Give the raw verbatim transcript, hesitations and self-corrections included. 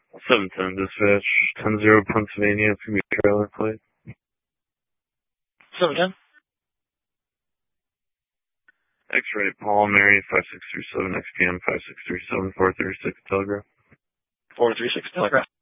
seven ten dispatch, ten zero Pennsylvania, it's going to be a trailer plate. seven ten? X-ray, Paul, Mary, five six three seven, X P M, five six three seven, four three six, Telegraph. four three six, Telegraph.